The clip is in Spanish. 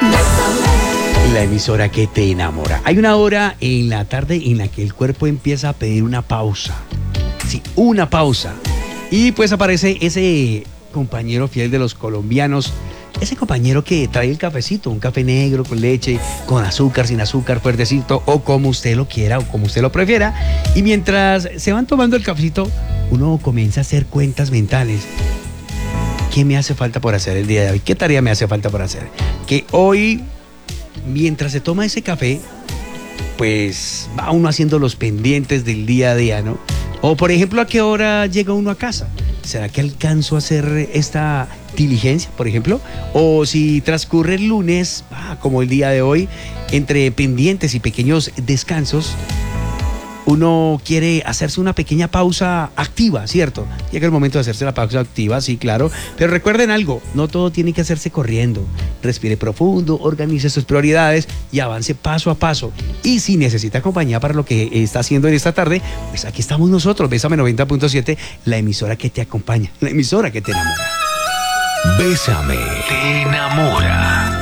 La emisora que te enamora. Hay una hora en la tarde en la que el cuerpo empieza a pedir una pausa. Sí, una pausa. Y pues aparece ese compañero fiel de los colombianos. Ese compañero que trae el cafecito, un café negro con leche, con azúcar, sin azúcar, fuertecito, o como usted lo quiera, o como usted lo prefiera. Y mientras se van tomando el cafecito, uno comienza a hacer cuentas mentales. ¿Qué me hace falta por hacer el día de hoy? ¿Qué tarea me hace falta por hacer? Que hoy, mientras se toma ese café, pues va uno haciendo los pendientes del día a día, ¿no? O por ejemplo, ¿a qué hora llega uno a casa? ¿Será que alcanzo a hacer esta diligencia, por ejemplo? O si transcurre el lunes, como el día de hoy, entre pendientes y pequeños descansos, uno quiere hacerse una pequeña pausa activa, ¿cierto? Llega el momento de hacerse la pausa activa, sí, claro. Pero recuerden algo, no todo tiene que hacerse corriendo. Respire profundo, organice sus prioridades y avance paso a paso. Y si necesita compañía para lo que está haciendo en esta tarde, pues aquí estamos nosotros, Bésame 90.7, la emisora que te acompaña, la emisora que te enamora. Bésame, te enamora.